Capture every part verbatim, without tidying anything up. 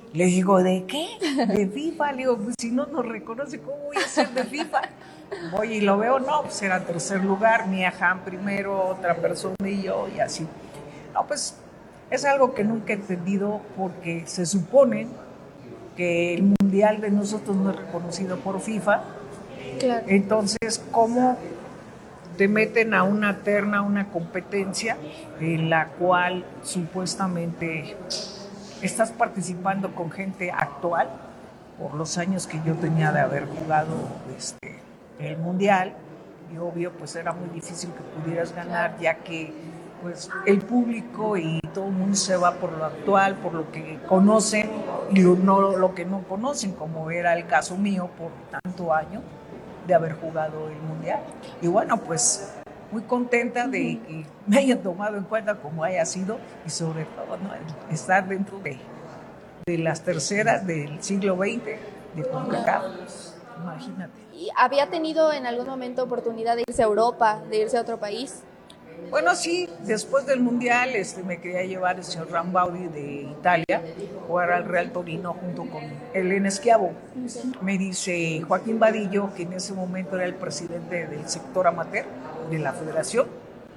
Le digo, ¿de qué? De FIFA. Le digo, pues si no nos reconoce, ¿cómo voy a ser de FIFA? Voy y lo veo, no, pues era tercer lugar, Mia Hamm primero, otra persona y yo, y así. No, pues es algo que nunca he entendido porque se supone que el mundial de nosotros no es reconocido por FIFA. Claro. Entonces, ¿cómo te meten a una terna, a una competencia en la cual supuestamente estás participando con gente actual por los años que yo tenía de haber jugado este, el mundial? Y obvio pues era muy difícil que pudieras ganar, ya que pues el público y todo el mundo se va por lo actual, por lo que conocen y lo, no, lo que no conocen, como era el caso mío por tanto año de haber jugado el mundial. Y bueno, pues muy contenta de que me hayan tomado en cuenta como haya sido y sobre todo, ¿no?, estar dentro de, de las terceras del siglo veinte de CONCACAF. Imagínate. ¿Y había tenido en algún momento oportunidad de irse a Europa, de irse a otro país? Bueno, sí, después del mundial este, me quería llevar el señor Rambaudi de Italia, jugar al Real Torino junto con Elena Schiavo. Me dice Joaquín Vadillo, que en ese momento era el presidente del sector amateur de la federación,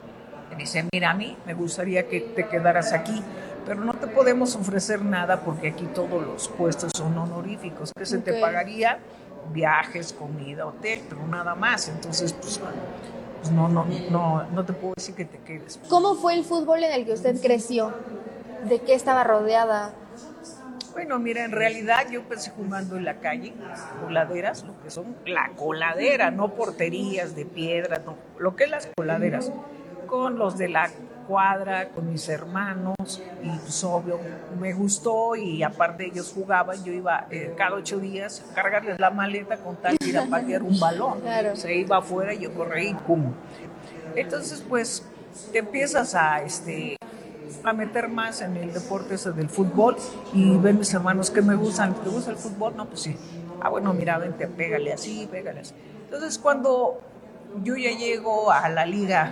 me dice, mira, a mí me gustaría que te quedaras aquí, pero no te podemos ofrecer nada porque aquí todos los puestos son honoríficos, que se okay. te pagaría viajes, comida, hotel, pero nada más. Entonces, pues, pues no, no, no, no te puedo decir que te quedes. ¿Cómo fue el fútbol en el que usted creció? ¿De qué estaba rodeada? Bueno, mira, en realidad yo empecé jugando en la calle, coladeras, lo que son la coladera, no porterías de piedra, no, lo que es las coladeras, con los de la cuadra, con mis hermanos, y pues obvio, me gustó, y aparte ellos jugaban, yo iba eh, cada ocho días a cargarles la maleta con tal de ir a patear un balón, claro. Se iba afuera y yo corría y pum. Entonces pues te empiezas a, este, a meter más en el deporte ese del fútbol, y ven mis hermanos que me gustan, ¿te gusta el fútbol? No, pues sí. Ah, bueno, mira, vente, pégale así, pégale así. Entonces cuando yo ya llego a la Liga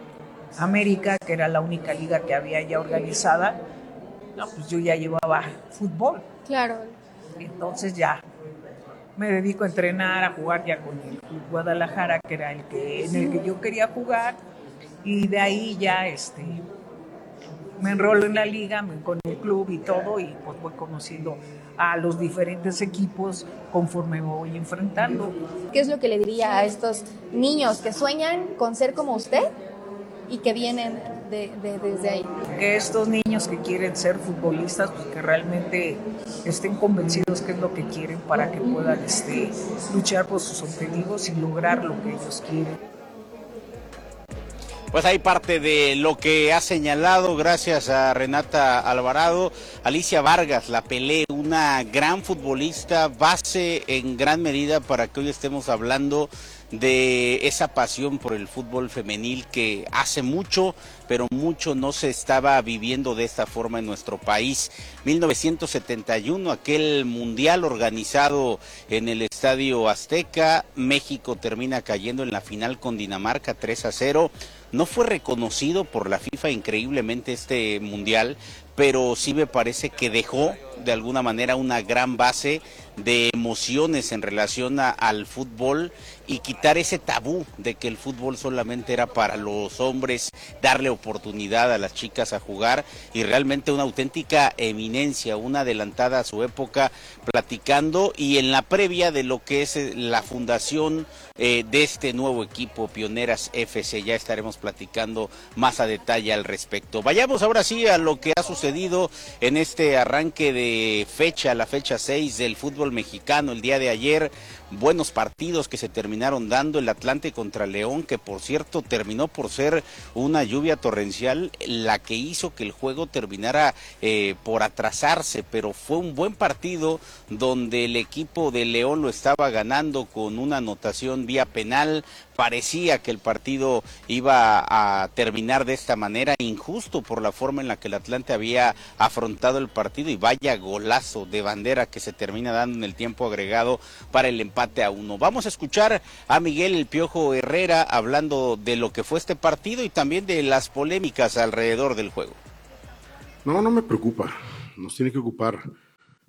América, que era la única liga que había ya organizada, no, pues yo ya llevaba fútbol. Claro. Entonces ya me dedico a entrenar, a jugar ya con el Guadalajara, que era el que en el que yo quería jugar, y de ahí ya este me enrolo en la liga, con el club y todo, y pues voy conociendo a los diferentes equipos conforme me voy enfrentando. ¿Qué es lo que le diría a estos niños que sueñan con ser como usted y que vienen de, de, desde ahí? Que estos niños que quieren ser futbolistas, pues que realmente estén convencidos que es lo que quieren para que puedan este, luchar por sus objetivos y lograr lo que ellos quieren. Pues hay parte de lo que ha señalado, gracias a Renata Alvarado. Alicia Vargas, la Pelé, una gran futbolista, base en gran medida para que hoy estemos hablando de esa pasión por el fútbol femenil que hace mucho, pero mucho no se estaba viviendo de esta forma en nuestro país. mil novecientos setenta y uno, aquel mundial organizado en el Estadio Azteca, México termina cayendo en la final con Dinamarca tres a cero. No fue reconocido por la FIFA increíblemente este mundial, pero sí me parece que dejó de alguna manera una gran base de emociones en relación a, al fútbol, y quitar ese tabú de que el fútbol solamente era para los hombres, darle oportunidad a las chicas a jugar, y realmente una auténtica eminencia, una adelantada a su época, platicando y en la previa de lo que es la fundación eh, de este nuevo equipo, Pioneras F C. Ya estaremos platicando más a detalle al respecto. Vayamos ahora sí a lo que ha sucedido en este arranque de fecha, la fecha seis del fútbol mexicano el día de ayer. Buenos partidos que se terminaron dando, el Atlante contra León, que por cierto terminó por ser una lluvia torrencial la que hizo que el juego terminara eh, por atrasarse, pero fue un buen partido donde el equipo de León lo estaba ganando con una anotación vía penal. Parecía que el partido iba a terminar de esta manera, injusto por la forma en la que el Atlante había afrontado el partido, y vaya golazo de bandera que se termina dando en el tiempo agregado para el empate a uno. Vamos a escuchar a Miguel El Piojo Herrera hablando de lo que fue este partido y también de las polémicas alrededor del juego. No, no me preocupa, nos tiene que ocupar,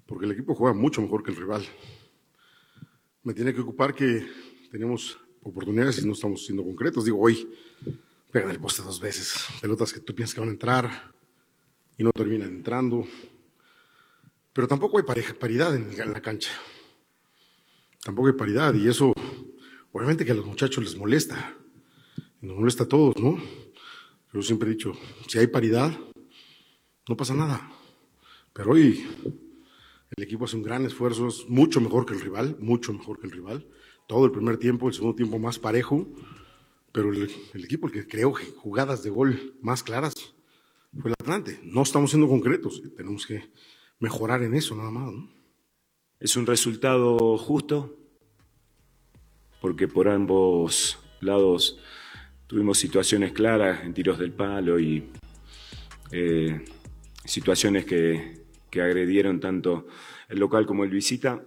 porque el equipo juega mucho mejor que el rival. Me tiene que ocupar que tenemos oportunidades y no estamos siendo concretos. Digo, hoy pegan el poste dos veces, pelotas que tú piensas que van a entrar y no terminan entrando. Pero tampoco hay pareja, paridad en, en la cancha. Tampoco hay paridad y eso, obviamente que a los muchachos les molesta. Nos molesta a todos, ¿no? Yo siempre he dicho, si hay paridad, no pasa nada. Pero hoy el equipo hace un gran esfuerzo, es mucho mejor que el rival, mucho mejor que el rival. Todo el primer tiempo, el segundo tiempo más parejo, pero el, el equipo el que creó jugadas de gol más claras fue el Atlante. No estamos siendo concretos, tenemos que mejorar en eso nada más, ¿no? Es un resultado justo, porque por ambos lados tuvimos situaciones claras en tiros del palo y eh, situaciones que, que agredieron tanto el local como el visita.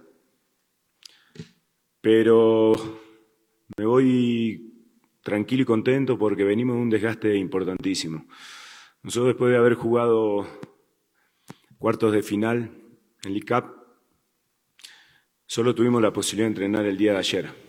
Pero me voy tranquilo y contento porque venimos de un desgaste importantísimo. Nosotros, después de haber jugado cuartos de final en League Cup, solo tuvimos la posibilidad de entrenar el día de ayer.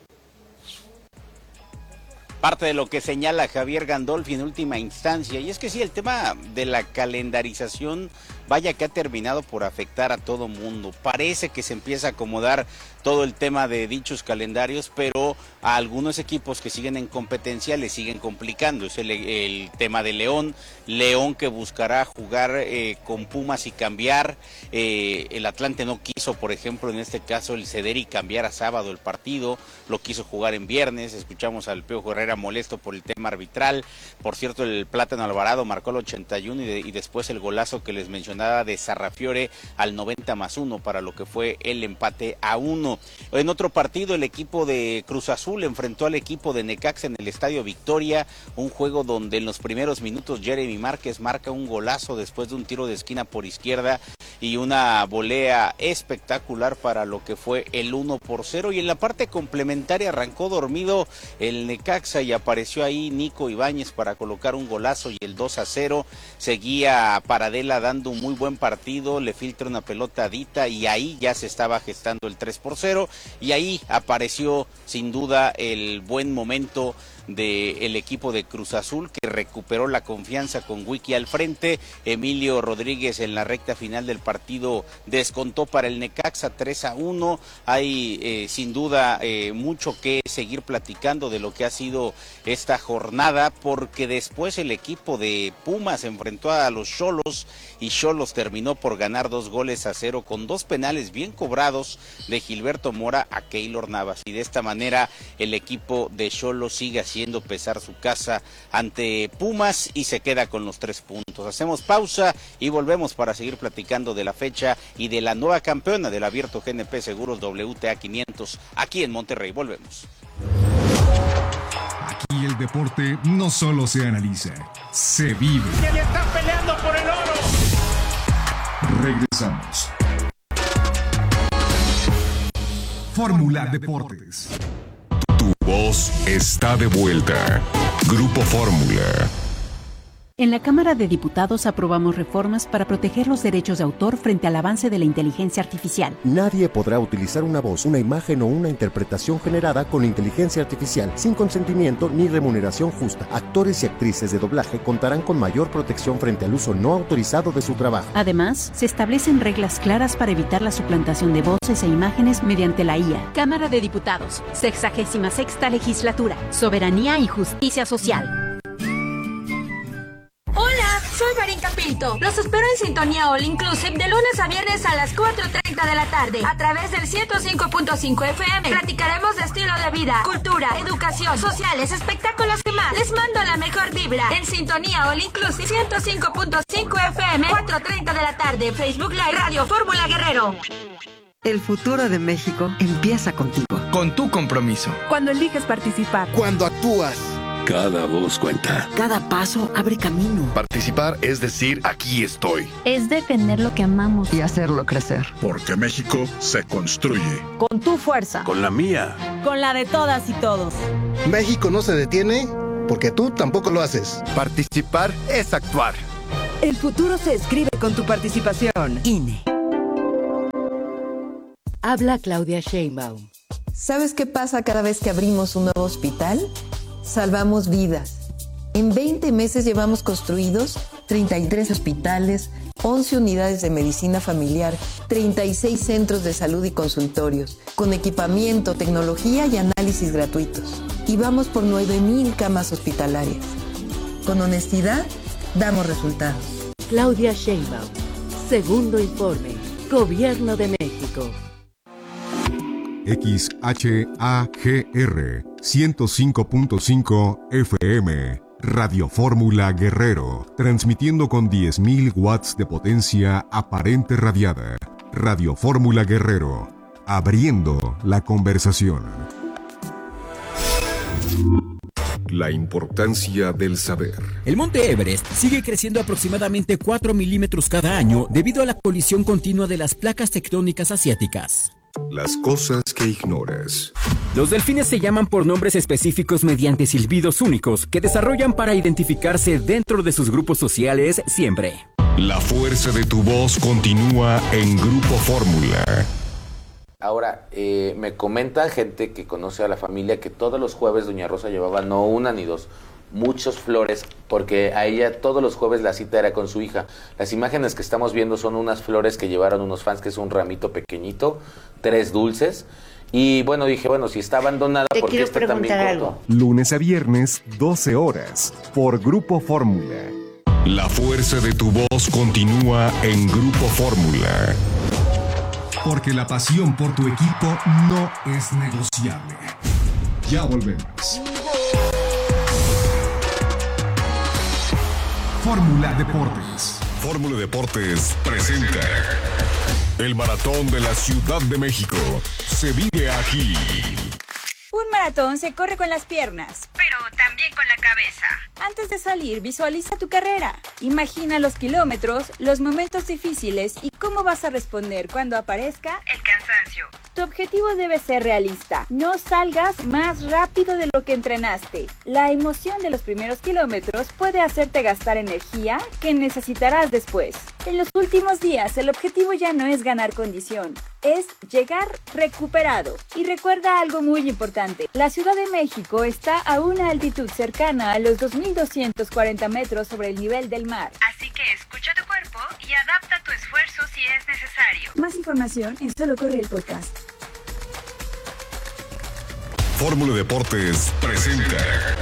Parte de lo que señala Javier Gandolfi en última instancia, y es que sí, el tema de la calendarización, vaya que ha terminado por afectar a todo mundo. Parece que se empieza a acomodar todo el tema de dichos calendarios, pero a algunos equipos que siguen en competencia le siguen complicando. Es el, el tema de León, León que buscará jugar eh, con Pumas y cambiar. Eh, el Atlante no quiso, por ejemplo, en este caso, el ceder y cambiar a sábado el partido, lo quiso jugar en viernes. Escuchamos al Piojo Herrera molesto por el tema arbitral. Por cierto, el Plátano Alvarado marcó el ochenta y uno y, de, y después el golazo que les mencionaba de Sarrafiore al noventa más uno para lo que fue el empate a uno. En otro partido, el equipo de Cruz Azul enfrentó al equipo de Necaxa en el Estadio Victoria, un juego donde en los primeros minutos Jeremy Márquez marca un golazo después de un tiro de esquina por izquierda y una volea espectacular para lo que fue el uno por cero, y en la parte complementaria arrancó dormido el Necaxa y apareció ahí Nico Ibáñez para colocar un golazo y el dos a cero. Seguía Paradela dando un muy buen partido, le filtra una pelota a Dita y ahí ya se estaba gestando el tres por cero, y ahí apareció sin duda el buen momento del equipo de Cruz Azul, que recuperó la confianza con Wiki al frente. Emilio Rodríguez en la recta final del partido descontó para el Necaxa tres a uno. Hay eh, sin duda eh, mucho que seguir platicando de lo que ha sido esta jornada, porque después el equipo de Pumas enfrentó a los Xolos y Xolos terminó por ganar dos goles a cero con dos penales bien cobrados de Gilberto Mora a Keylor Navas, y de esta manera el equipo de Xolos sigue haciendo pesar su casa ante Pumas y se queda con los tres puntos. Hacemos pausa y volvemos para seguir platicando de la fecha y de la nueva campeona del Abierto G N P Seguros W T A quinientos aquí en Monterrey. Volvemos. Aquí el deporte no solo se analiza, se vive. ¡Que le están peleando por el oro! Regresamos. Fórmula Deportes. Tu voz está de vuelta. Grupo Fórmula. En la Cámara de Diputados aprobamos reformas para proteger los derechos de autor frente al avance de la inteligencia artificial. Nadie podrá utilizar una voz, una imagen o una interpretación generada con inteligencia artificial sin consentimiento ni remuneración justa. Actores y actrices de doblaje contarán con mayor protección frente al uso no autorizado de su trabajo. Además, se establecen reglas claras para evitar la suplantación de voces e imágenes mediante la I A. Cámara de Diputados, sexagésima sexta legislatura, soberanía y justicia social. Hola, soy Marín Capilto. Los espero en Sintonía All Inclusive de lunes a viernes a las cuatro treinta de la tarde a través del ciento cinco punto cinco F M. Platicaremos de estilo de vida, cultura, educación, sociales, espectáculos y más. Les mando la mejor vibra en Sintonía All Inclusive ciento cinco punto cinco F M, cuatro treinta de la tarde. Facebook Live, Radio Fórmula Guerrero. El futuro de México empieza contigo. Con tu compromiso. Cuando eliges participar. Cuando actúas. Cada voz cuenta. Cada paso abre camino. Participar es decir, aquí estoy. Es defender lo que amamos y hacerlo crecer. Porque México se construye. Con tu fuerza. Con la mía. Con la de todas y todos. México no se detiene porque tú tampoco lo haces. Participar es actuar. El futuro se escribe con tu participación. I N E. Habla Claudia Sheinbaum. ¿Sabes qué pasa cada vez que abrimos un nuevo hospital? Salvamos vidas. En veinte meses llevamos construidos treinta y tres hospitales, once unidades de medicina familiar, treinta y seis centros de salud y consultorios, con equipamiento, tecnología y análisis gratuitos. Y vamos por nueve mil camas hospitalarias. Con honestidad, damos resultados. Claudia Sheinbaum. Segundo informe. Gobierno de México. X H A G R ciento cinco punto cinco F M, Radio Fórmula Guerrero, transmitiendo con diez mil watts de potencia aparente radiada. Radio Fórmula Guerrero, abriendo la conversación. La importancia del saber. El monte Everest sigue creciendo aproximadamente cuatro milímetros cada año debido a la colisión continua de las placas tectónicas asiáticas. Las cosas que ignoras. Los delfines se llaman por nombres específicos mediante silbidos únicos que desarrollan para identificarse dentro de sus grupos sociales siempre. La fuerza de tu voz continúa en Grupo Fórmula. Ahora, eh, me comenta gente que conoce a la familia que todos los jueves doña Rosa llevaba no una ni dos, muchos flores, porque a ella todos los jueves la cita era con su hija. Las imágenes que estamos viendo son unas flores que llevaron unos fans, que es un ramito pequeñito, tres dulces. Y bueno, dije, bueno, si está abandonada, ¿por qué está tan bien corto? Lunes a viernes, doce horas, por Grupo Fórmula. La fuerza de tu voz continúa en Grupo Fórmula. Porque la pasión por tu equipo no es negociable. Ya volvemos. Fórmula Deportes. Fórmula Deportes presenta el Maratón de la Ciudad de México. Se vive aquí. Un maratón se corre con las piernas, pero también con la cabeza. Antes de salir, visualiza tu carrera. Imagina los kilómetros, los momentos difíciles y cómo vas a responder cuando aparezca el cansancio. Tu objetivo debe ser realista. No salgas más rápido de lo que entrenaste. La emoción de los primeros kilómetros puede hacerte gastar energía que necesitarás después. En los últimos días, el objetivo ya no es ganar condición, es llegar recuperado. Y recuerda algo muy importante. La Ciudad de México está a una altitud cercana a los dos mil doscientos cuarenta metros sobre el nivel del mar. Así que escucha tu cuerpo y adapta tu esfuerzo si es necesario. Más información en Solo Corre el Podcast. Fórmula Deportes presenta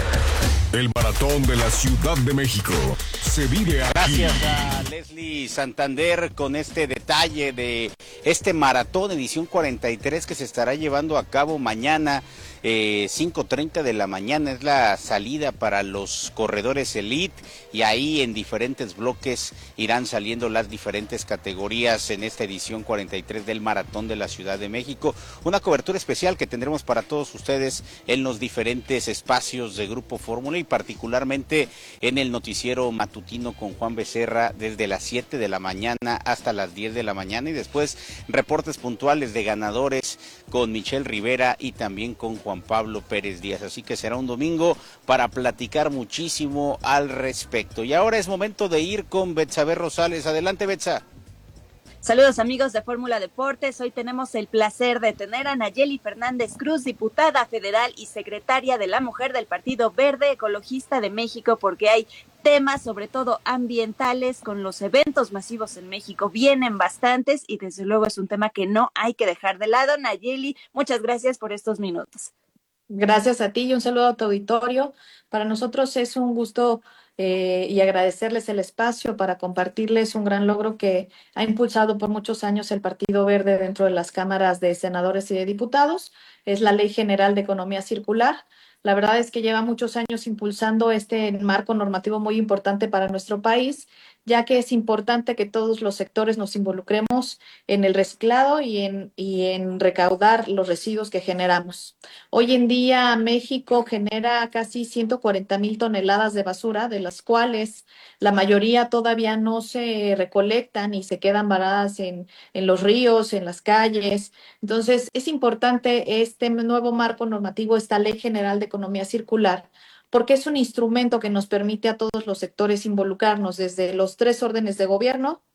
el Maratón de la Ciudad de México. Se vive aquí. Gracias a Leslie Santander con este detalle de este maratón edición cuarenta y tres que se estará llevando a cabo mañana, eh, cinco treinta de la mañana. Es la salida para los corredores elite y ahí en diferentes bloques irán saliendo las diferentes categorías en esta edición cuarenta y tres del Maratón de la Ciudad de México. Una cobertura especial que tendremos para todos ustedes en los diferentes espacios de Grupo Fórmula y particularmente en el noticiero matutino con Juan Becerra desde las siete de la mañana hasta las diez de la mañana y después reportes puntuales de ganadores con Michelle Rivera y también con Juan Pablo Pérez Díaz. Así que será un domingo para platicar muchísimo al respecto. Y ahora es momento de ir con Betsabe Rosales. Adelante, Betsa. Saludos amigos de Fórmula Deportes, hoy tenemos el placer de tener a Nayeli Fernández Cruz, diputada federal y secretaria de la Mujer del Partido Verde Ecologista de México, porque hay temas sobre todo ambientales con los eventos masivos en México, vienen bastantes y desde luego es un tema que no hay que dejar de lado. Nayeli, muchas gracias por estos minutos. Gracias a ti y un saludo a tu auditorio. Para nosotros es un gusto eh, y agradecerles el espacio para compartirles un gran logro que ha impulsado por muchos años el Partido Verde dentro de las cámaras de senadores y de diputados. Es la Ley General de Economía Circular. La verdad es que lleva muchos años impulsando este marco normativo muy importante para nuestro país, ya que es importante que todos los sectores nos involucremos en el reciclado y en, y en recaudar los residuos que generamos. Hoy en día México genera casi ciento cuarenta mil toneladas de basura, de las cuales la mayoría todavía no se recolectan y se quedan varadas en, en los ríos, en las calles. Entonces es importante este nuevo marco normativo, esta Ley General de Economía Circular, porque es un instrumento que nos permite a todos los sectores involucrarnos desde los tres órdenes de gobierno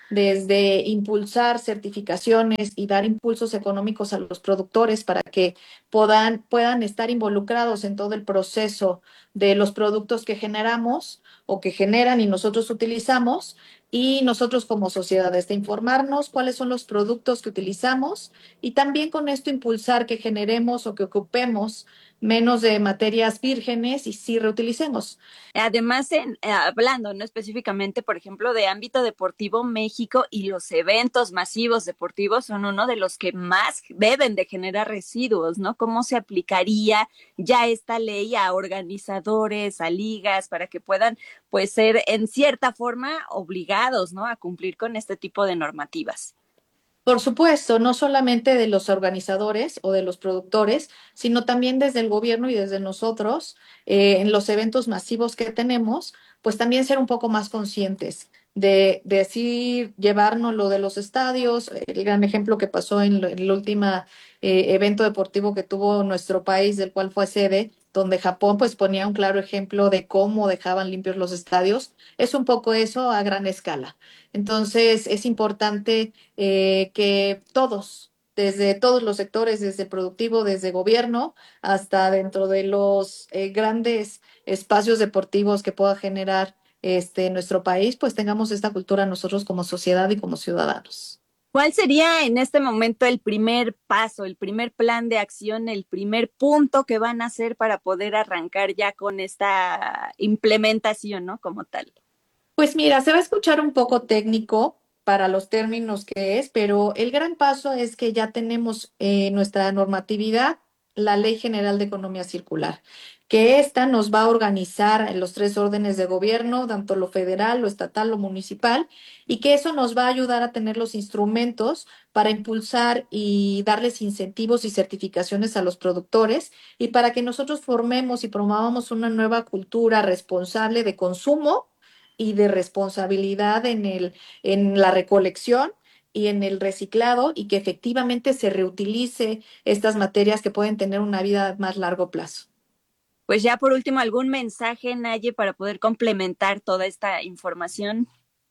desde impulsar certificaciones y dar impulsos económicos a los productores para que puedan, puedan estar involucrados en todo el proceso de los productos que generamos o que generan y nosotros utilizamos, y nosotros como sociedad, desde informarnos cuáles son los productos que utilizamos y también con esto impulsar que generemos o que ocupemos menos de materias vírgenes y sí reutilicemos. Además, en, eh, hablando no específicamente, por ejemplo, de ámbito deportivo, México y los eventos masivos deportivos son uno de los que más deben de generar residuos, ¿no? ¿Cómo se aplicaría ya esta ley a organizadores, a ligas, para que puedan, pues, ser en cierta forma obligados, ¿no?, a cumplir con este tipo de normativas? Por supuesto, no solamente de los organizadores o de los productores, sino también desde el gobierno y desde nosotros, eh, en los eventos masivos que tenemos, pues también ser un poco más conscientes de, de así llevarnos lo de los estadios, el gran ejemplo que pasó en, lo, en el último eh, evento deportivo que tuvo nuestro país, del cual fue sede, donde Japón pues ponía un claro ejemplo de cómo dejaban limpios los estadios. Es un poco eso a gran escala. Entonces es importante eh, que todos, desde todos los sectores, desde productivo, desde gobierno, hasta dentro de los eh, grandes espacios deportivos que pueda generar este nuestro país, pues tengamos esta cultura nosotros como sociedad y como ciudadanos. ¿Cuál sería en este momento el primer paso, el primer plan de acción, el primer punto que van a hacer para poder arrancar ya con esta implementación, ¿no?, como tal? Pues mira, se va a escuchar un poco técnico para los términos que es, pero el gran paso es que ya tenemos eh, nuestra normatividad, la Ley General de Economía Circular, que esta nos va a organizar en los tres órdenes de gobierno, tanto lo federal, lo estatal, lo municipal, y que eso nos va a ayudar a tener los instrumentos para impulsar y darles incentivos y certificaciones a los productores, y para que nosotros formemos y promovamos una nueva cultura responsable de consumo y de responsabilidad en el, en la recolección y en el reciclado, y que efectivamente se reutilice estas materias que pueden tener una vida a más largo plazo. Pues ya por último, ¿algún mensaje, Naye, para poder complementar toda esta información?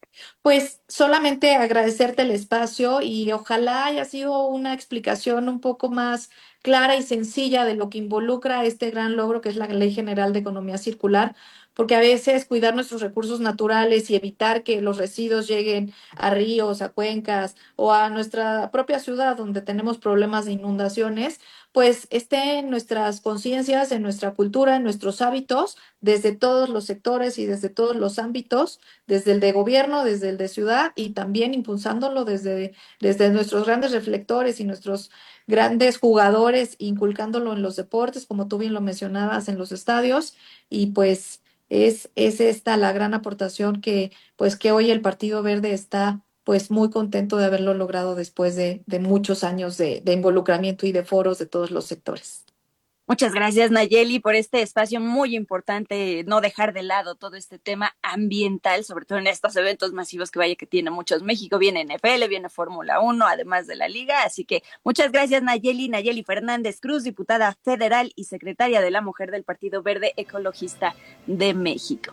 Pues solamente agradecerte el espacio y ojalá haya sido una explicación un poco más clara y sencilla de lo que involucra este gran logro que es la Ley General de Economía Circular, porque a veces cuidar nuestros recursos naturales y evitar que los residuos lleguen a ríos, a cuencas o a nuestra propia ciudad donde tenemos problemas de inundaciones, pues esté en nuestras conciencias, en nuestra cultura, en nuestros hábitos, desde todos los sectores y desde todos los ámbitos, desde el de gobierno, desde el de ciudad, y también impulsándolo desde, desde nuestros grandes reflectores y nuestros grandes jugadores, inculcándolo en los deportes, como tú bien lo mencionabas, en los estadios, y pues es, es esta la gran aportación que, pues, que hoy el Partido Verde está pues muy contento de haberlo logrado después de, de muchos años de, de involucramiento y de foros de todos los sectores. Muchas gracias, Nayeli, por este espacio muy importante, no dejar de lado todo este tema ambiental, sobre todo en estos eventos masivos que vaya que tiene muchos México. Viene N F L, viene Fórmula uno, además de la Liga. Así que muchas gracias, Nayeli. Nayeli Fernández Cruz, diputada federal y secretaria de la Mujer del Partido Verde Ecologista de México.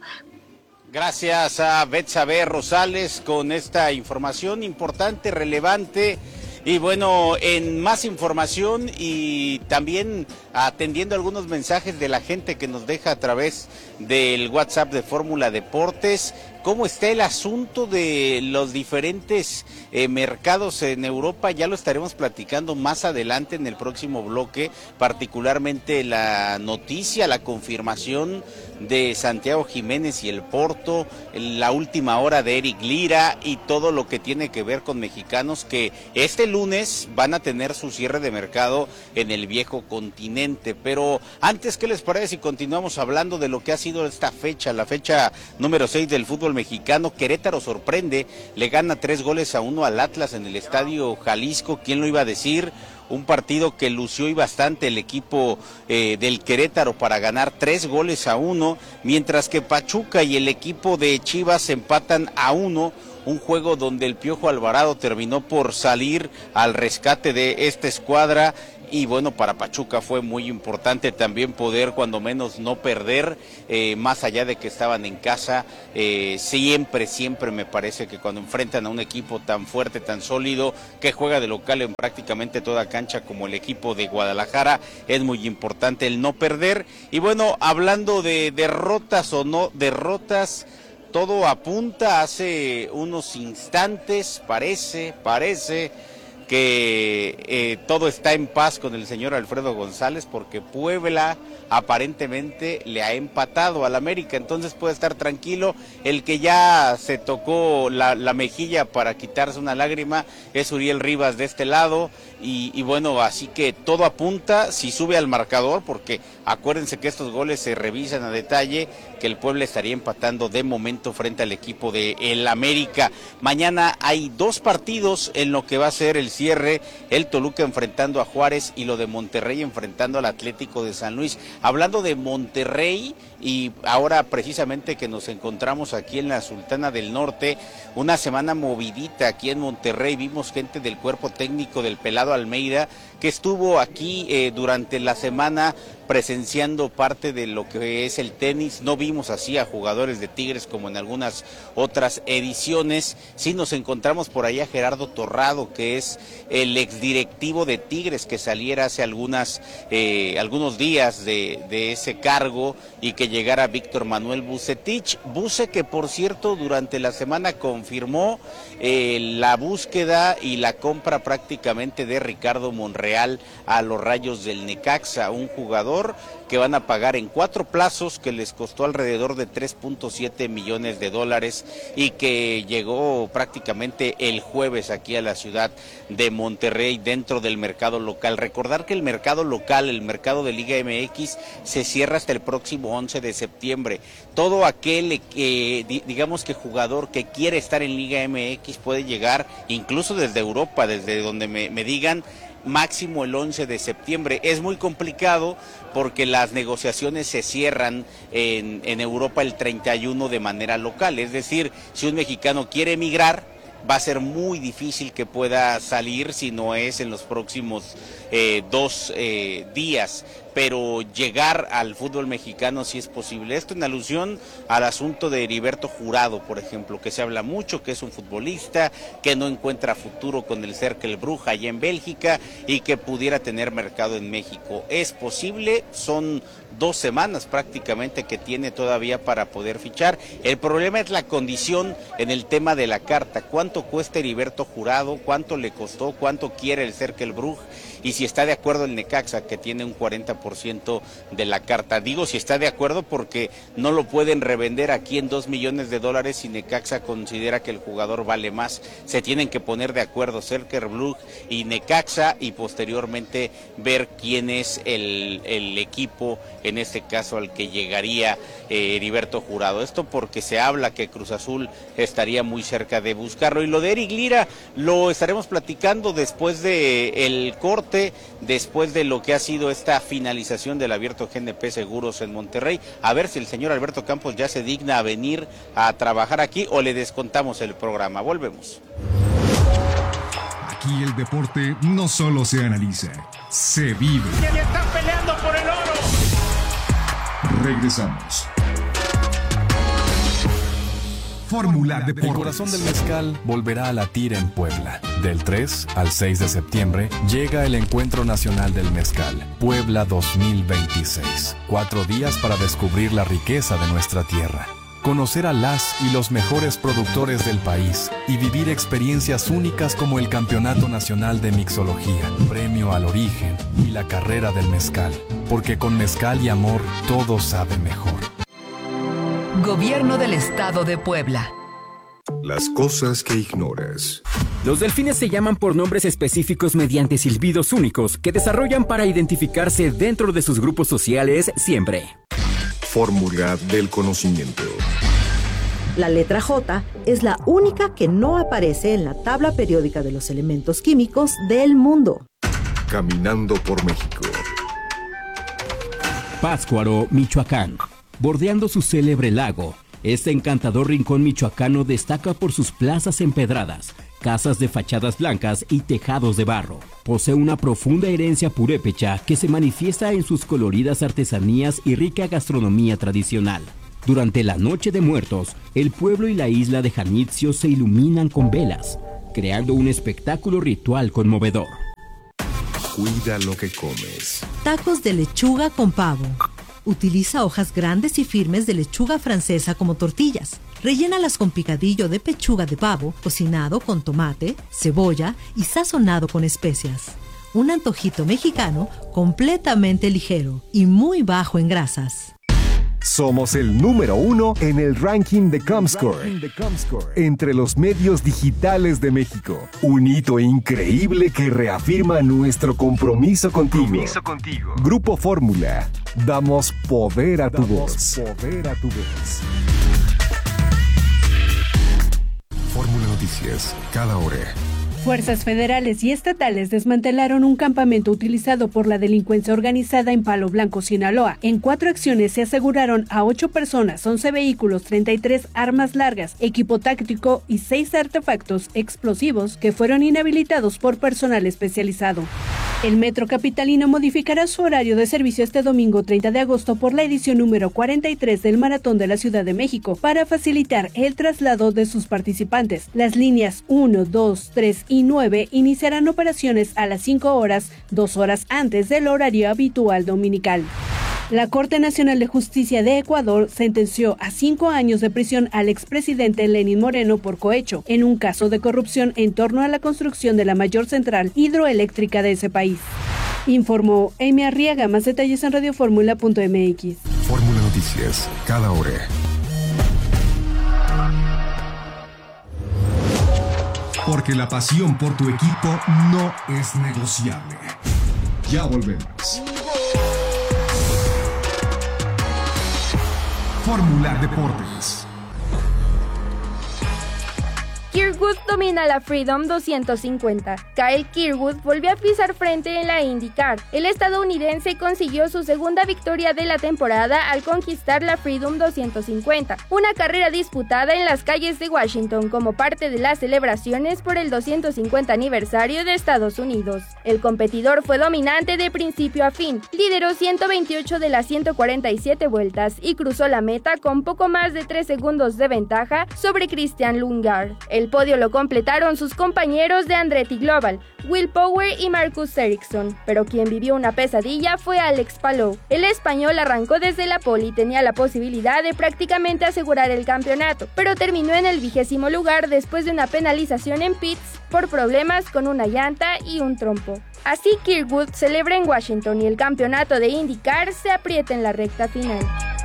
Gracias a Betsabe Rosales con esta información importante, relevante. Y bueno, en más información y también atendiendo algunos mensajes de la gente que nos deja a través del WhatsApp de Fórmula Deportes, ¿cómo está el asunto de los diferentes eh, mercados en Europa? Ya lo estaremos platicando más adelante en el próximo bloque, particularmente la noticia, la confirmación de Santiago Jiménez y el Porto, la última hora de Eric Lira y todo lo que tiene que ver con mexicanos que este lunes van a tener su cierre de mercado en el viejo continente. Pero antes, ¿qué les parece si continuamos hablando de lo que ha sido esta fecha, la fecha número seis del fútbol mexicano? Querétaro sorprende, le gana tres goles a uno al Atlas en el Estadio Jalisco. ¿Quién lo iba a decir? Un partido que lució y bastante el equipo eh, del Querétaro para ganar tres goles a uno, mientras que Pachuca y el equipo de Chivas empatan a uno, un juego donde el Piojo Alvarado terminó por salir al rescate de esta escuadra y bueno, para Pachuca fue muy importante también poder cuando menos no perder, eh, más allá de que estaban en casa, eh, siempre, siempre me parece que cuando enfrentan a un equipo tan fuerte, tan sólido, que juega de local en prácticamente toda cancha como el equipo de Guadalajara, es muy importante el no perder. Y bueno, hablando de derrotas o no derrotas, todo apunta, hace unos instantes, parece, parece que eh, todo está en paz con el señor Alfredo González, porque Puebla aparentemente le ha empatado al América, entonces puede estar tranquilo. El que ya se tocó la, la mejilla para quitarse una lágrima es Uriel Rivas de este lado, y, y bueno, así que todo apunta, si sube al marcador, porque acuérdense que estos goles se revisan a detalle, que el Puebla estaría empatando de momento frente al equipo de el América. Mañana hay dos partidos en lo que va a ser el cierre, el Toluca enfrentando a Juárez y lo de Monterrey enfrentando al Atlético de San Luis. Hablando de Monterrey, y ahora precisamente que nos encontramos aquí en la Sultana del Norte, una semana movidita aquí en Monterrey, vimos gente del cuerpo técnico del Pelado Almeida que estuvo aquí eh, durante la semana presenciando parte de lo que es el tenis. No vimos así a jugadores de Tigres como en algunas otras ediciones. Sí nos encontramos por ahí a Gerardo Torrado, que es el exdirectivo de Tigres, que saliera hace algunas eh, algunos días de, de ese cargo, y que llegara Víctor Manuel Vucetich. Buce, que por cierto durante la semana confirmó eh, la búsqueda y la compra prácticamente de Ricardo Monreal a los Rayos del Necaxa, un jugador que van a pagar en cuatro plazos, que les costó alrededor de tres punto siete millones de dólares y que llegó prácticamente el jueves aquí a la ciudad de Monterrey dentro del mercado local. Recordar que el mercado local, el mercado de Liga M X, se cierra hasta el próximo once de septiembre. Todo aquel que, digamos que jugador que quiere estar en Liga M X puede llegar incluso desde Europa, desde donde me, me digan, máximo el once de septiembre. Es muy complicado porque las negociaciones se cierran en, en Europa el treinta y uno de manera local, es decir, si un mexicano quiere emigrar, va a ser muy difícil que pueda salir si no es en los próximos eh, dos eh, días. Pero llegar al fútbol mexicano sí es posible. Esto en alusión al asunto de Heriberto Jurado, por ejemplo, que se habla mucho, que es un futbolista que no encuentra futuro con el Cercle Brugge allá en Bélgica y que pudiera tener mercado en México. Es posible, son dos semanas prácticamente que tiene todavía para poder fichar. El problema es la condición en el tema de la carta. ¿Cuánto cuesta Heriberto Jurado? ¿Cuánto le costó? ¿Cuánto quiere el Cercle Brugge? Y si está de acuerdo el Necaxa, que tiene un cuarenta por ciento de la carta. Digo si está de acuerdo porque no lo pueden revender aquí en dos millones de dólares si Necaxa considera que el jugador vale más. Se tienen que poner de acuerdo Cercle Brugge y Necaxa, y posteriormente ver quién es el, el equipo, en este caso al que llegaría eh, Heriberto Jurado. Esto porque se habla que Cruz Azul estaría muy cerca de buscarlo. Y lo de Eric Lira lo estaremos platicando después de el corte, después de lo que ha sido esta finalización del Abierto G N P Seguros en Monterrey. A ver si el señor Alberto Campos ya se digna a venir a trabajar aquí o le descontamos el programa. Volvemos. Aquí el deporte no solo se analiza, se vive. ¡Ya están peleando por el oro! Regresamos. Fórmula Deportes. El corazón del mezcal volverá a latir en Puebla. Del tres al seis de septiembre llega el Encuentro Nacional del Mezcal, Puebla dos mil veintiséis. Cuatro días para descubrir la riqueza de nuestra tierra, conocer a las y los mejores productores del país y vivir experiencias únicas como el Campeonato Nacional de Mixología, Premio al Origen y la Carrera del Mezcal. Porque con mezcal y amor todo sabe mejor. Gobierno del Estado de Puebla. Las cosas que ignoras. Los delfines se llaman por nombres específicos mediante silbidos únicos que desarrollan para identificarse dentro de sus grupos sociales siempre. Fórmula del conocimiento. La letra J es la única que no aparece en la tabla periódica de los elementos químicos del mundo. Caminando por México. Pátzcuaro, Michoacán. Bordeando su célebre lago, Este encantador rincón michoacano destaca por sus plazas empedradas, casas de fachadas blancas y tejados de barro. Posee una profunda herencia purépecha que se manifiesta en sus coloridas artesanías y rica gastronomía tradicional. Durante la Noche de Muertos, el pueblo y la isla de Janitzio se iluminan con velas, creando un espectáculo ritual conmovedor. Cuida lo que comes. Tacos de lechuga con pavo. Utiliza hojas grandes y firmes de lechuga francesa como tortillas. Rellénalas con picadillo de pechuga de pavo, cocinado con tomate, cebolla y sazonado con especias. Un antojito mexicano completamente ligero y muy bajo en grasas. Somos el número uno en el ranking de Comscore, entre los medios digitales de México. Un hito increíble que reafirma nuestro compromiso contigo. Compromiso contigo. Grupo Fórmula. Damos poder a tu voz. Poder a tu voz. Fórmula Noticias, cada hora. Fuerzas federales y estatales desmantelaron un campamento utilizado por la delincuencia organizada en Palo Blanco, Sinaloa. En cuatro acciones se aseguraron a ocho personas, once vehículos, treinta y tres armas largas, equipo táctico y seis artefactos explosivos que fueron inhabilitados por personal especializado. El Metro Capitalino modificará su horario de servicio este domingo treinta de agosto por la edición número cuarenta y tres del Maratón de la Ciudad de México para facilitar el traslado de sus participantes. Las líneas uno, dos, tres y nueve iniciarán operaciones a las cinco horas, dos horas antes del horario habitual dominical. La Corte Nacional de Justicia de Ecuador sentenció a cinco años de prisión al expresidente Lenín Moreno por cohecho en un caso de corrupción en torno a la construcción de la mayor central hidroeléctrica de ese país. Informó Amy Arriaga. Más detalles en radioformula punto m x. Fórmula Noticias, cada hora. Porque la pasión por tu equipo no es negociable. Ya volvemos. Fórmula Deportes. Kirkwood domina la Freedom doscientos cincuenta. Kyle Kirkwood volvió a pisar frente en la IndyCar. El estadounidense consiguió su segunda victoria de la temporada al conquistar la Freedom doscientos cincuenta, una carrera disputada en las calles de Washington como parte de las celebraciones por el doscientos cincuenta aniversario de Estados Unidos. El competidor fue dominante de principio a fin, lideró ciento veintiocho de las ciento cuarenta y siete vueltas y cruzó la meta con poco más de tres segundos de ventaja sobre Christian Lundgaard. El podio lo completaron sus compañeros de Andretti Global, Will Power y Marcus Ericsson, pero quien vivió una pesadilla fue Alex Palou. El español arrancó desde la pole y tenía la posibilidad de prácticamente asegurar el campeonato, pero terminó en el vigésimo lugar después de una penalización en pits por problemas con una llanta y un trompo. Así Kirkwood celebra en Washington y el campeonato de IndyCar se aprieta en la recta final.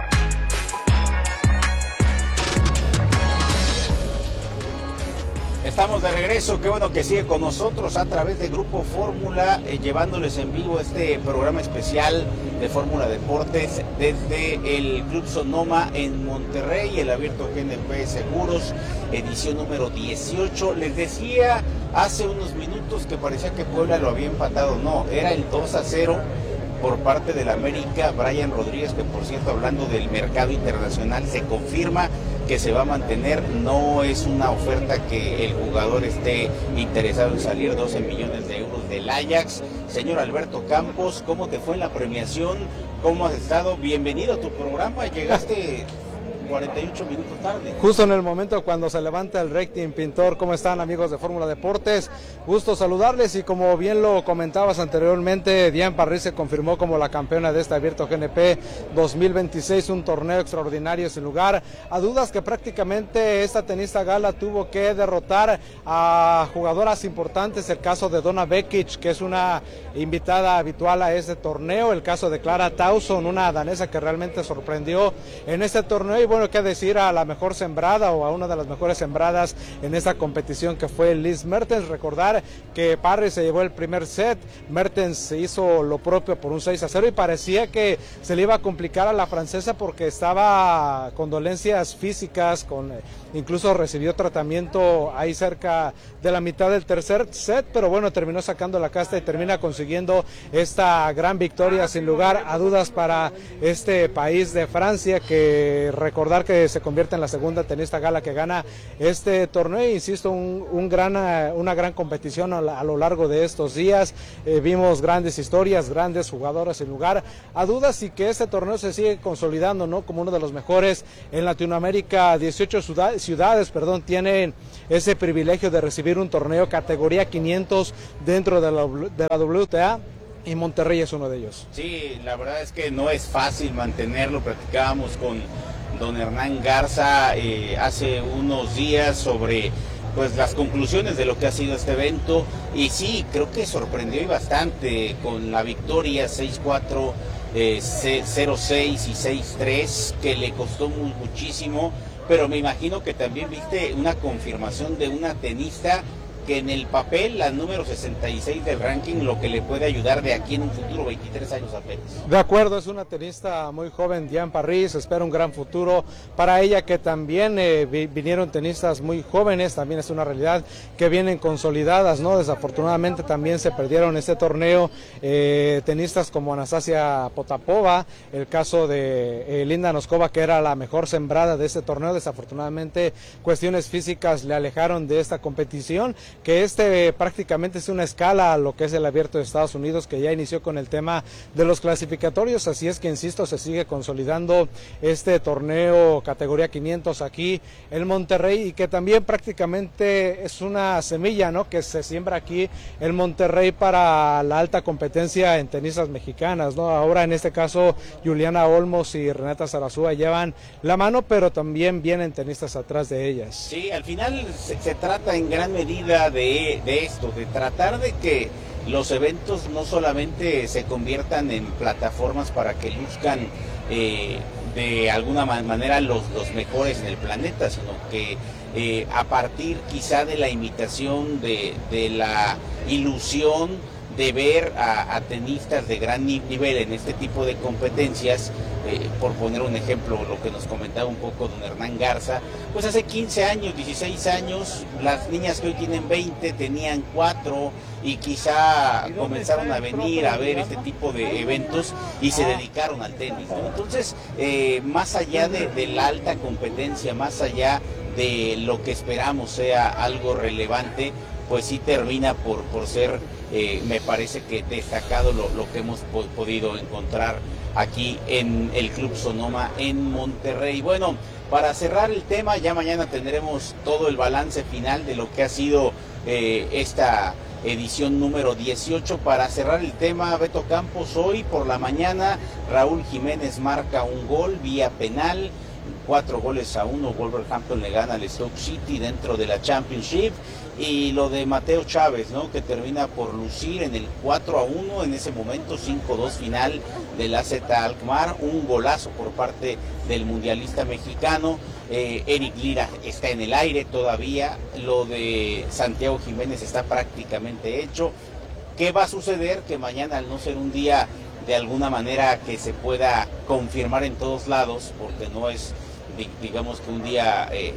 Estamos de regreso, qué bueno que sigue con nosotros a través de Grupo Fórmula, eh, llevándoles en vivo este programa especial de Fórmula Deportes desde el Club Sonoma en Monterrey, el Abierto G N P Seguros, edición número dieciocho. Les decía hace unos minutos que parecía que Puebla lo había empatado, no, era el dos a cero por parte del América. Brian Rodríguez, que por cierto, hablando del mercado internacional, se confirma que se va a mantener, no es una oferta que el jugador esté interesado en salir, doce millones de euros del Ajax. Señor Alberto Campos, ¿cómo te fue en la premiación? ¿Cómo has estado? Bienvenido a tu programa, llegaste cuarenta y ocho minutos tarde. Justo en el momento cuando se levanta el rating, Pintor. ¿Cómo están, amigos de Fórmula Deportes? Gusto saludarles, y como bien lo comentabas anteriormente, Diane Parris se confirmó como la campeona de este Abierto G N P dos mil veintiséis, un torneo extraordinario sin lugar a dudas, que prácticamente esta tenista gala tuvo que derrotar a jugadoras importantes, el caso de Donna Vekic, que es una invitada habitual a este torneo, el caso de Clara Tauson, una danesa que realmente sorprendió en este torneo, y bueno, qué decir a la mejor sembrada o a una de las mejores sembradas en esta competición, que fue Liz Mertens. Recordar que Parris se llevó el primer set, Mertens hizo lo propio por un seis a cero, y parecía que se le iba a complicar a la francesa porque estaba con dolencias físicas, con incluso recibió tratamiento ahí cerca de la mitad del tercer set, pero bueno, terminó sacando la casta y termina consiguiendo esta gran victoria sin lugar a dudas para este país de Francia, que recordar recordar que se convierte en la segunda tenista gala que gana este torneo, insisto, un, un gran, una gran competición a, la, a lo largo de estos días. Eh, vimos grandes historias, grandes jugadoras sin lugar a dudas, y que este torneo se sigue consolidando, ¿no?, como uno de los mejores en Latinoamérica. dieciocho ciudades, ciudades perdón, tienen ese privilegio de recibir un torneo categoría quinientos dentro de la, de la W T A. Y Monterrey es uno de ellos. Sí, la verdad es que no es fácil mantenerlo. Platicábamos con don Hernán Garza eh, hace unos días sobre pues las conclusiones de lo que ha sido este evento, y sí, creo que sorprendió y bastante con la victoria seis cuatro, eh, cero seis y seis tres, que le costó muy, muchísimo, pero me imagino que también viste una confirmación de una tenista que en el papel, la número sesenta y seis del ranking, lo que le puede ayudar de aquí en un futuro, veintitrés años apenas. De acuerdo, es una tenista muy joven, Diane Parris, espera un gran futuro para ella, que también eh, vinieron tenistas muy jóvenes, también es una realidad que vienen consolidadas, ¿no? Desafortunadamente también se perdieron este torneo eh, tenistas como Anastasia Potapova, el caso de eh, Linda Noskova, que era la mejor sembrada de este torneo. Desafortunadamente cuestiones físicas le alejaron de esta competición, que este prácticamente es una escala a lo que es el Abierto de Estados Unidos, que ya inició con el tema de los clasificatorios. Así es que, insisto, se sigue consolidando este torneo categoría quinientos aquí en Monterrey, y que también prácticamente es una semilla, ¿no?, que se siembra aquí en Monterrey para la alta competencia en tenistas mexicanas, ¿no? Ahora en este caso Juliana Olmos y Renata Zarazúa llevan la mano, pero también vienen tenistas atrás de ellas. Sí, al final se, se trata en gran medida De, de esto, de tratar de que los eventos no solamente se conviertan en plataformas para que luzcan eh, de alguna manera los, los mejores en el planeta, sino que eh, a partir quizá de la imitación, de, de la ilusión de ver a, a tenistas de gran nivel en este tipo de competencias, eh, por poner un ejemplo, lo que nos comentaba un poco don Hernán Garza, pues hace quince años, dieciséis años, las niñas que hoy tienen veinte tenían cuatro, y quizá comenzaron a venir a ver este tipo de eventos y se dedicaron al tenis, ¿no? Entonces, eh, más allá de, de la alta competencia, más allá de lo que esperamos sea algo relevante, pues sí termina por, por ser, eh, me parece que destacado lo, lo que hemos po podido encontrar aquí en el Club Sonoma en Monterrey. Bueno, para cerrar el tema, ya mañana tendremos todo el balance final de lo que ha sido eh, esta edición número dieciocho. Para cerrar el tema, Beto Campos, hoy por la mañana Raúl Jiménez marca un gol vía penal, cuatro goles a uno, Wolverhampton le gana al Stoke City dentro de la Championship. Y lo de Mateo Chávez, ¿no?, que termina por lucir en el cuatro a uno, en ese momento cinco dos final del A Z Alkmaar, un golazo por parte del mundialista mexicano. eh, Eric Lira está en el aire todavía, lo de Santiago Jiménez está prácticamente hecho. ¿Qué va a suceder? Que mañana, al no ser un día de alguna manera que se pueda confirmar en todos lados, porque no es, digamos que un día eh,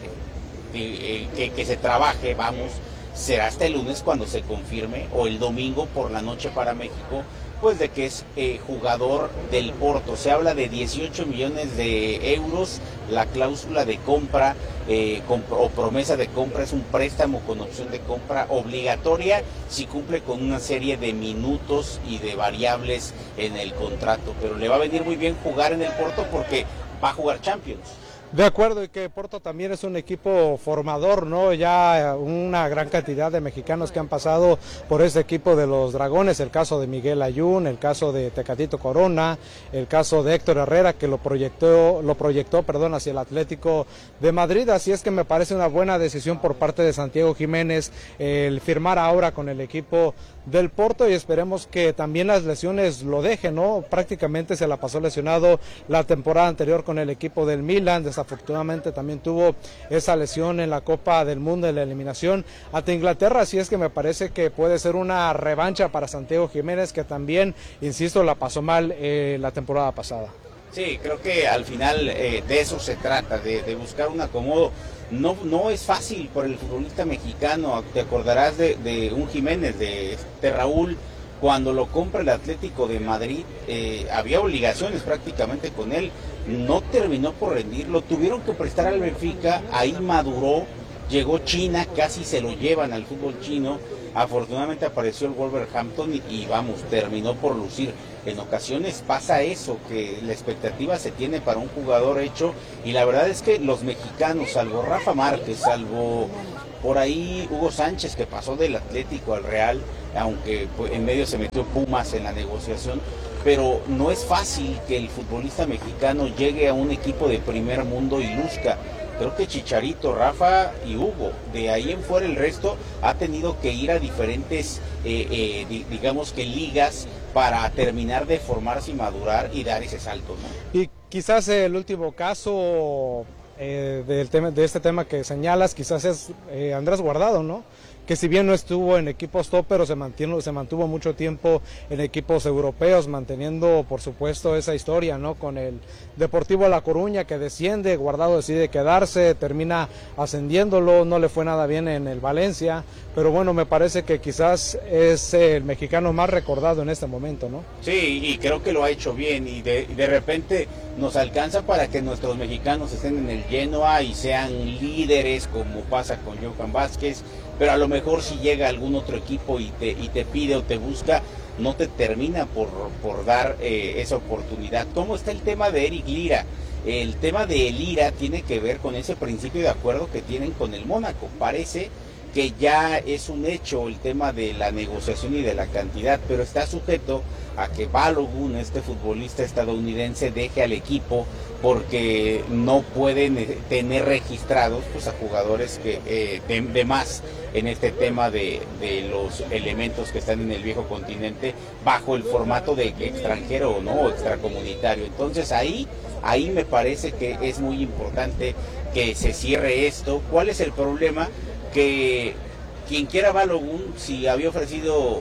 eh, que, que se trabaje, vamos, será hasta el lunes cuando se confirme, o el domingo por la noche para México, pues de que es eh, jugador del Porto. Se habla de dieciocho millones de euros, la cláusula de compra eh, comp o promesa de compra es un préstamo con opción de compra obligatoria si cumple con una serie de minutos y de variables en el contrato, pero le va a venir muy bien jugar en el Porto porque va a jugar Champions. De acuerdo, y que Porto también es un equipo formador, ¿no? Ya una gran cantidad de mexicanos que han pasado por este equipo de los Dragones, el caso de Miguel Ayun, el caso de Tecatito Corona, el caso de Héctor Herrera, que lo proyectó, lo proyectó, perdón, hacia el Atlético de Madrid. Así es que me parece una buena decisión por parte de Santiago Jiménez el firmar ahora con el equipo del Porto, y esperemos que también las lesiones lo dejen, ¿no? Prácticamente se la pasó lesionado la temporada anterior con el equipo del Milan, desafortunadamente también tuvo esa lesión en la Copa del Mundo, en la eliminación ante Inglaterra. Así es que me parece que puede ser una revancha para Santiago Jiménez, que también, insisto, la pasó mal eh, la temporada pasada. Sí, creo que al final eh, de eso se trata, de, de buscar un acomodo. No, no es fácil por el futbolista mexicano. Te acordarás de, de un Jiménez, de, de Raúl, Cuando lo compra el Atlético de Madrid, eh, había obligaciones prácticamente con él, no terminó por rendir, lo tuvieron que prestar al Benfica, ahí maduró, llegó China, casi se lo llevan al fútbol chino, afortunadamente apareció el Wolverhampton y, y vamos, terminó por lucir. En ocasiones pasa eso, que la expectativa se tiene para un jugador hecho, y la verdad es que los mexicanos, salvo Rafa Márquez, salvo por ahí Hugo Sánchez, que pasó del Atlético al Real, aunque pues, en medio se metió Pumas en la negociación, pero no es fácil que el futbolista mexicano llegue a un equipo de primer mundo y luzca. Creo que Chicharito, Rafa y Hugo, de ahí en fuera el resto ha tenido que ir a diferentes, eh, eh, di, digamos que ligas para terminar de formarse y madurar y dar ese salto, ¿no? Y quizás el último caso eh, del tema, de este tema que señalas, quizás es eh, Andrés Guardado, ¿no? Que si bien no estuvo en equipos top, pero se mantuvo, se mantuvo mucho tiempo en equipos europeos, manteniendo por supuesto esa historia, ¿no? Con el Deportivo La Coruña, que desciende, Guardado decide quedarse, termina ascendiéndolo, no le fue nada bien en el Valencia, pero bueno, me parece que quizás es el mexicano más recordado en este momento, ¿no? Sí, y creo que lo ha hecho bien, y de, de repente nos alcanza para que nuestros mexicanos estén en el Genoa y sean líderes, como pasa con Johan Vázquez, pero a lo mejor si llega algún otro equipo y te, y te pide o te busca, no te termina por, por dar eh, esa oportunidad. ¿Cómo está el tema de Eric Lira? El tema de Lira tiene que ver con ese principio de acuerdo que tienen con el Mónaco. Parece que ya es un hecho el tema de la negociación y de la cantidad, pero está sujeto a que Balogun, este futbolista estadounidense, deje al equipo porque no pueden tener registrados pues, a jugadores que eh, de, de más en este tema de, de los elementos que están en el viejo continente bajo el formato de extranjero o no, o extracomunitario. Entonces ahí, ahí me parece que es muy importante que se cierre esto. ¿Cuál es el problema? Que quien quiera Balogun, si había ofrecido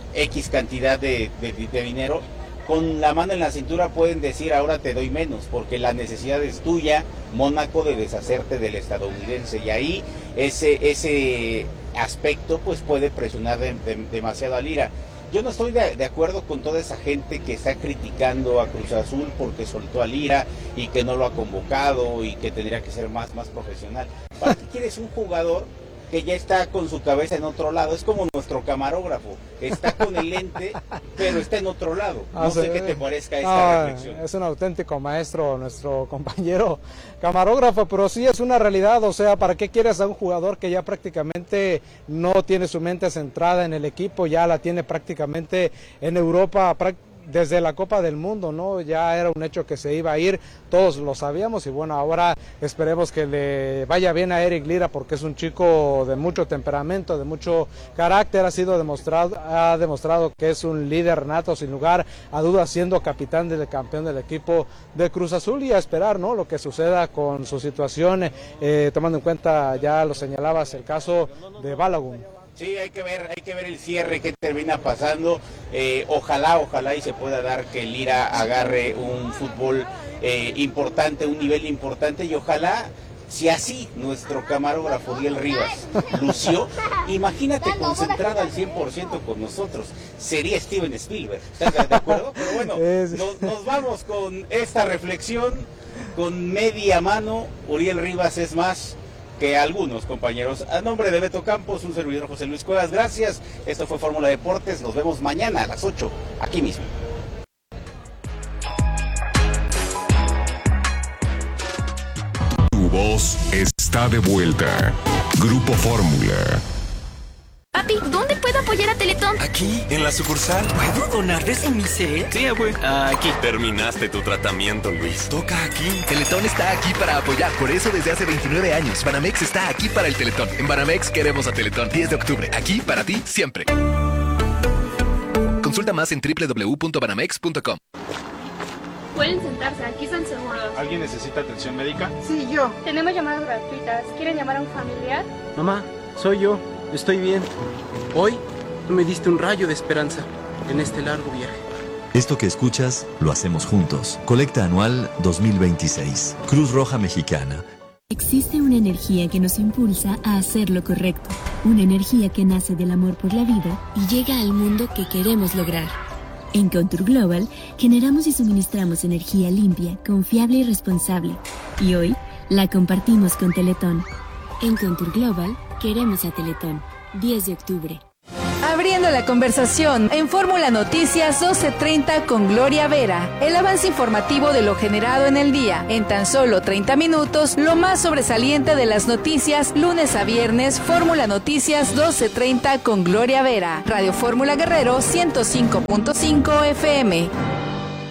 X cantidad de, de, de dinero, con la mano en la cintura pueden decir ahora te doy menos, porque la necesidad es tuya, Mónaco, de deshacerte del estadounidense, y ahí ese, ese aspecto pues puede presionar de, de, demasiado a Lira. Yo no estoy de, de acuerdo con toda esa gente que está criticando a Cruz Azul porque soltó a Lira y que no lo ha convocado y que tendría que ser más, más profesional. ¿Para qué quieres un jugador que ya está con su cabeza en otro lado? Es como nuestro camarógrafo, está con el lente, pero está en otro lado. No ah, sé sí, qué te parezca esta no, reflexión. Es un auténtico maestro, nuestro compañero camarógrafo, pero sí es una realidad. O sea, ¿para qué quieres a un jugador que ya prácticamente no tiene su mente centrada en el equipo, ya la tiene prácticamente en Europa, prácticamente desde la Copa del Mundo, ¿no? Ya era un hecho que se iba a ir, todos lo sabíamos, y bueno, ahora esperemos que le vaya bien a Eric Lira, porque es un chico de mucho temperamento, de mucho carácter, ha sido demostrado, ha demostrado que es un líder nato, sin lugar a dudas, siendo capitán del campeón del equipo de Cruz Azul, y a esperar, ¿no?, lo que suceda con su situación, eh, tomando en cuenta, ya lo señalabas, el caso de Balogun. Sí, hay que ver, hay que ver el cierre que termina pasando. Eh, ojalá, ojalá y se pueda dar que Lira agarre un fútbol eh, importante, un nivel importante, y ojalá, si así nuestro camarógrafo Diel Rivas lució, imagínate concentrado al cien por ciento con nosotros, sería Steven Spielberg. ¿Estás de acuerdo? Pero bueno, nos, nos vamos con esta reflexión con media mano. Uriel Rivas es más que algunos compañeros. A nombre de Beto Campos, un servidor José Luis Cuevas, gracias. Esto fue Fórmula Deportes, nos vemos mañana a las ocho, aquí mismo. Tu voz está de vuelta. Grupo Fórmula. Papi, ¿dónde puedo apoyar a Teletón? Aquí, en la sucursal. ¿Puedo donarles en mi C? Sí, abue. Aquí. Terminaste tu tratamiento, Luis. Toca aquí. Teletón está aquí para apoyar. Por eso, desde hace veintinueve años, Banamex está aquí para el Teletón. En Banamex queremos a Teletón. diez de octubre. Aquí para ti, siempre. Consulta más en doble u doble u doble u punto banamex punto com. Pueden sentarse, aquí están seguros. ¿Alguien necesita atención médica? Sí, yo. Tenemos llamadas gratuitas. ¿Quieren llamar a un familiar? Mamá, soy yo. Estoy bien. Hoy me diste un rayo de esperanza en este largo viaje. Esto que escuchas lo hacemos juntos. Colecta anual dos mil veintiséis. Cruz Roja Mexicana. Existe una energía que nos impulsa a hacer lo correcto, una energía que nace del amor por la vida y llega al mundo que queremos lograr. En Contour Global generamos y suministramos energía limpia, confiable y responsable, y hoy la compartimos con Teletón. En Contour Global queremos a Teletón. diez de octubre. Abriendo la conversación en Fórmula Noticias doce treinta con Gloria Vera. El avance informativo de lo generado en el día. En tan solo treinta minutos, lo más sobresaliente de las noticias, lunes a viernes, Fórmula Noticias doce treinta con Gloria Vera. Radio Fórmula Guerrero ciento cinco punto cinco F M.